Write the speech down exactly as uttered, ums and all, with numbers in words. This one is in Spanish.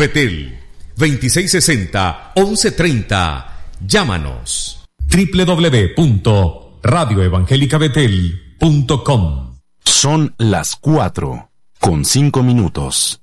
Betel, veintiséis sesenta, once treinta. Llámanos. doble u doble u doble u punto radio evangélica betel punto com. Son las cuatro con cinco minutos.